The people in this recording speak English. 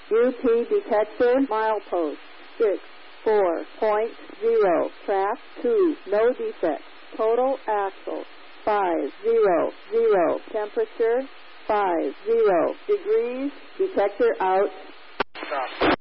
UT detector, milepost 64.0, track 2, no defects. Total axle 500, temperature 50 degrees, detector out. Stop.